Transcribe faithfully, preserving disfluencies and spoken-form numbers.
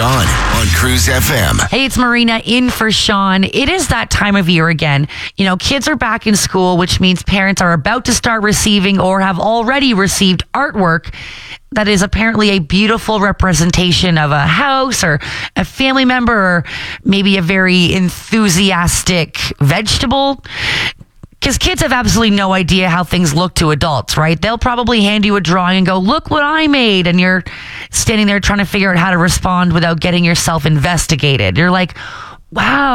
Sean on Cruise F M. Hey, it's Marina in for Sean. It is that time of year again. You know, kids are back in school, which means parents are about to start receiving or have already received artwork that is apparently a beautiful representation of a house or a family member or maybe a very enthusiastic vegetable. Because kids have absolutely no idea how things look to adults, right? They'll probably hand you a drawing and go, look what I made. And you're standing there trying to figure out how to respond without getting yourself investigated. You're like, wow.